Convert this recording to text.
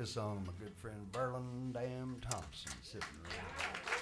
this song, my good friend Berlin Dam Thompson, sitting right there.